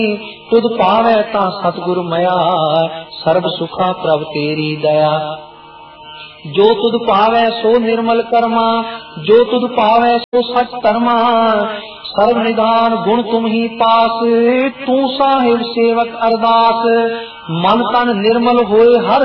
तुद पावै ता सतगुर मया, सर्ब सुखा प्रभ तेरी दया। जो तुद पावै सो निर्मल कर्मा, जो तुद पावै सो सच धर्मा। सर्व निधान गुण तुम ही पास, तू साहिब सेवक अरदास। मन तन निर्मल होए हर